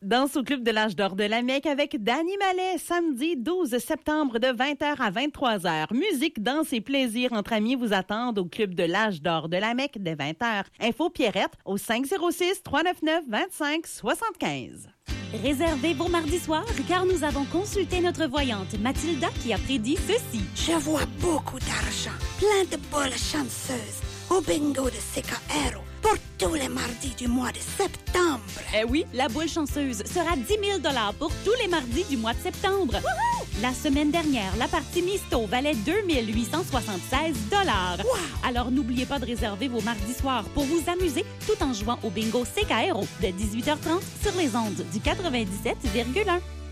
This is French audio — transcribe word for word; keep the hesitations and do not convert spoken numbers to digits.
Danse au Club de l'Âge d'Or de la Mecque avec Danny Mallet, samedi douze septembre de vingt heures à vingt-trois heures. Musique, danse et plaisir entre amis vous attendent au Club de l'Âge d'Or de la Mecque dès vingt heures. Info Pierrette au cinq zéro six, trois neuf neuf, deux cinq sept cinq. Réservez vos mardis soirs car nous avons consulté notre voyante Mathilda qui a prédit ceci. Je vois beaucoup d'argent, plein de boules chanceuses au bingo de Secaero pour tous les mardis du mois de septembre. Eh oui, la boule chanceuse sera dix mille dollars pour tous les mardis du mois de septembre. Wouhou! La semaine dernière, la partie Misto valait deux mille huit cent soixante-seize dollars. Wow! Alors n'oubliez pas de réserver vos mardis soirs pour vous amuser tout en jouant au bingo Secaero de dix-huit heures trente sur les ondes du quatre-vingt-dix-sept virgule un.